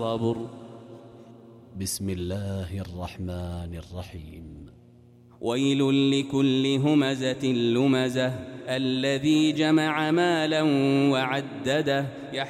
الصبر. بسم الله الرحمن الرحيم. ويل لكل همزة لمزة الذي جمع مالا وعدده